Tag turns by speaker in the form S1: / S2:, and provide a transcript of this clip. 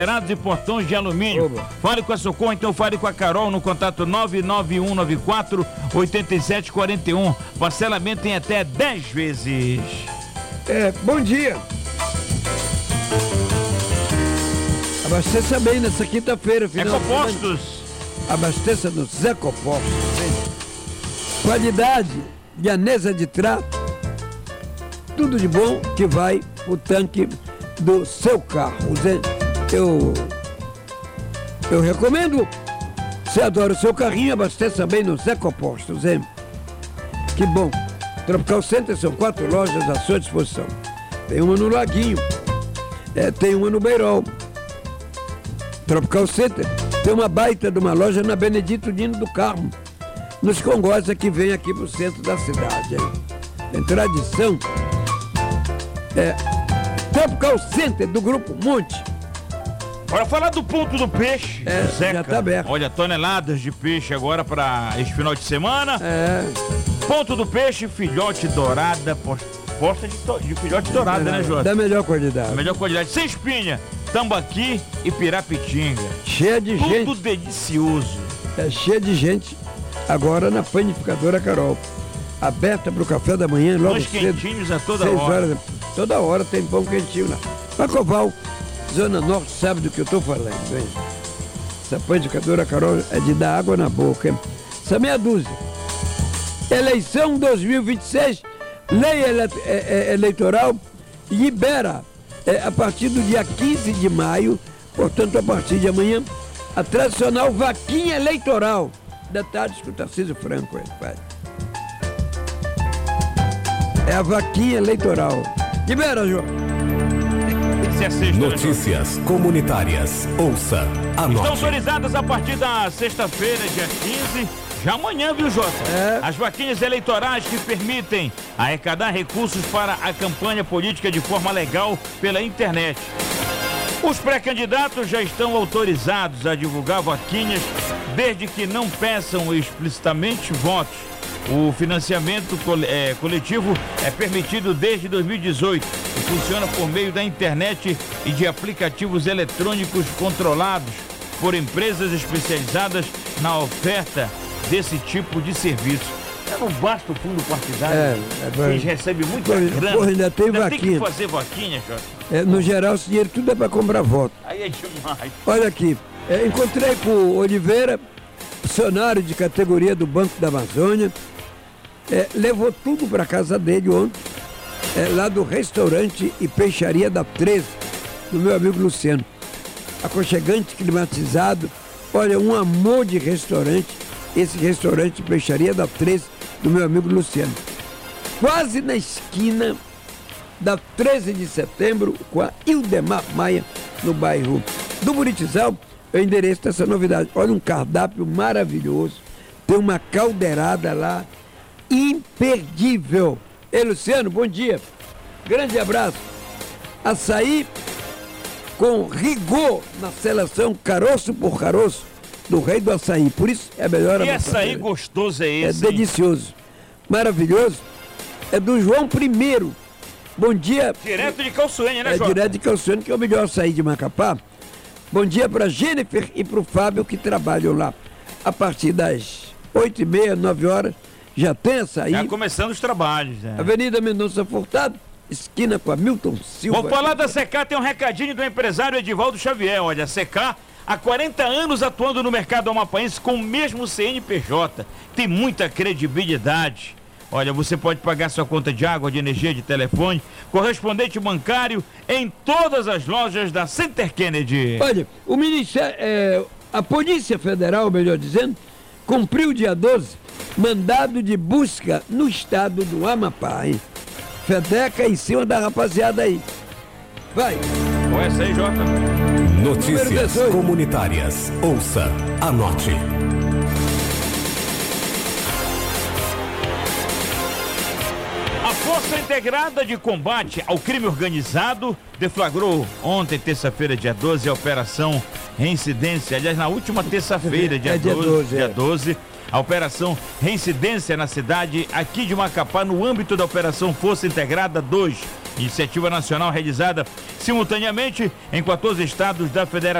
S1: E portões de alumínio.
S2: Oba.
S1: Fale com a Socorro, então fale com a Carol no contato 99194-8741. Parcelamento em até 10 vezes.
S2: Bom dia. Abasteça bem nessa quinta-feira, final de semana.
S1: Ecopostos.
S2: Abasteça nos Ecopostos. Qualidade de anesa de trato. Tudo de bom que vai pro tanque do seu carro. Eu recomendo. Você adora o seu carrinho, abasteça bem nos Ecopostos, hein? Que bom. Tropical Center são 4 lojas à sua disposição. Tem uma no Laguinho, tem uma no Beirol. Tropical Center tem uma baita de uma loja na Benedito Dino do Carmo, nos Congosa, que vem aqui pro centro da cidade, hein? Tem tradição. Tropical Center do Grupo Monte.
S1: Bora falar do ponto do peixe. Zeca.
S2: Já tá aberto.
S1: Olha, toneladas de peixe agora para este final de semana. Ponto do peixe, filhote dourada, posta de filhote dourada, né, Jota?
S2: Da melhor qualidade.
S1: Da melhor qualidade. Sem espinha, tambaqui e pirapitinga.
S2: Cheia de gente.
S1: Tudo delicioso.
S2: Cheia de gente agora na panificadora Carol. Aberta pro café da manhã, logo
S1: Pães
S2: cedo.
S1: quentinhos a toda
S2: 6
S1: hora.
S2: horas. Toda hora tem pão quentinho lá. Pacoval, Zona Norte, sabe do que eu tô falando, hein? Essa panificadora Carol é de dar água na boca, hein? Essa meia dúzia. Eleição 2026, lei eleitoral libera a partir do dia 15 de maio, portanto a partir de amanhã, a tradicional vaquinha eleitoral. Detalhes com o Tarcísio Franco, pai. É a vaquinha eleitoral. Libera, João.
S3: Notícias comunitárias. Ouça, anote.
S1: Estão autorizadas a partir da sexta-feira, dia 15, já amanhã, viu, Jota? As vaquinhas eleitorais que permitem arrecadar recursos para a campanha política de forma legal pela internet. Os pré-candidatos já estão autorizados a divulgar vaquinhas desde que não peçam explicitamente votos. O financiamento coletivo é permitido desde 2018 e funciona por meio da internet e de aplicativos eletrônicos controlados por empresas especializadas na oferta desse tipo de serviço. Não basta o fundo partidário, eles recebem muita grana.
S2: Ainda tem vaquinha.
S1: Tem que fazer vaquinha, Jota.
S2: No geral, esse dinheiro tudo é para comprar voto.
S1: Aí é demais.
S2: Olha aqui, encontrei com o Oliveira, funcionário de categoria do Banco da Amazônia, levou tudo para casa dele ontem, lá do restaurante e peixaria da 13, do meu amigo Luciano. Aconchegante, climatizado, olha, um amor de restaurante, esse restaurante peixaria da 13, do meu amigo Luciano. Quase na esquina da 13 de setembro com a Ildemar Maia, no bairro do Buritizal, é o endereço dessa novidade. Olha, um cardápio maravilhoso, tem uma caldeirada lá, imperdível. Ei, Luciano, bom dia. Grande abraço. Açaí com rigor na seleção, caroço por caroço, do rei do açaí. Por isso é melhor.
S1: E açaí gostoso é esse?
S2: É delicioso. Maravilhoso. É do João I. Bom dia.
S1: Direto de Calçoene, né, João?
S2: Direto de Calçoene, que é o melhor açaí de Macapá. Bom dia para Jennifer e para o Fábio, que trabalham lá. A partir das 8h30, 9 horas, já tem açaí.
S1: Já começando os trabalhos, né?
S2: Avenida Mendonça Furtado, esquina com a Milton Silva.
S1: Vou falar da Secar, tem um recadinho do empresário Edivaldo Xavier. Olha, a Secar, há 40 anos atuando no mercado amapaense com o mesmo CNPJ. Tem muita credibilidade. Olha, você pode pagar sua conta de água, de energia, de telefone, correspondente bancário em todas as lojas da Center Kennedy.
S2: Olha, o a Polícia Federal, melhor dizendo, cumpriu dia 12 mandado de busca no estado do Amapá, hein? Fedeca em cima da rapaziada aí. Vai.
S1: Qual é essa aí, Jota?
S3: Notícias comunitárias. Ouça, anote.
S1: A Força Integrada de Combate ao Crime Organizado deflagrou ontem, terça-feira, dia 12, a Operação Reincidência. Aliás, na última terça-feira, dia 12, a Operação Reincidência na cidade aqui de Macapá, no âmbito da Operação Força Integrada 2, Iniciativa nacional realizada simultaneamente em 14 estados da Federação.